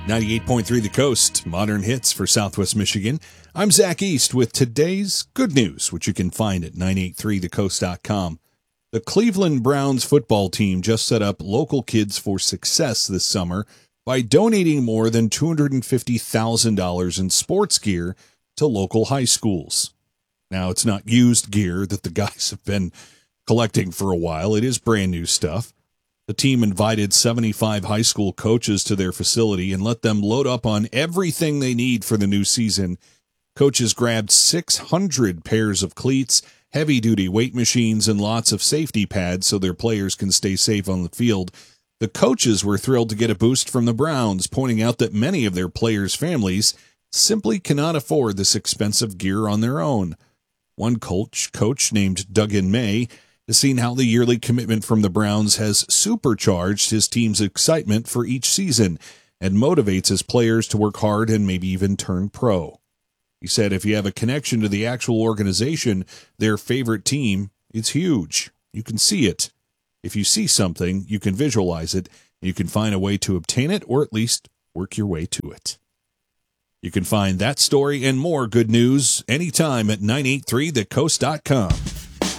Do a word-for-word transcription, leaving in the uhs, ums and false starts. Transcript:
ninety-eight point three The Coast, modern hits for Southwest Michigan. I'm Zach East with today's good news, which you can find at nine eight three the coast dot com. The Cleveland Browns football team just set up Local Kids for Success this summer by donating more than two hundred fifty thousand dollars in sports gear to local high schools. Now, it's not used gear that the guys have been collecting for a while. It is brand new stuff. The team invited seventy-five high school coaches to their facility and let them load up on everything they need for the new season. Coaches grabbed six hundred pairs of cleats, heavy-duty weight machines, and lots of safety pads so their players can stay safe on the field. The coaches were thrilled to get a boost from the Browns, pointing out that many of their players' families simply cannot afford this expensive gear on their own. One coach, coach named Duggan May, has seen how the yearly commitment from the Browns has supercharged his team's excitement for each season and motivates his players to work hard and maybe even turn pro. He said if you have a connection to the actual organization, their favorite team, it's huge. You can see it. If you see something, you can visualize it, and you can find a way to obtain it or at least work your way to it. You can find that story and more good news anytime at nine eight three the coast dot com.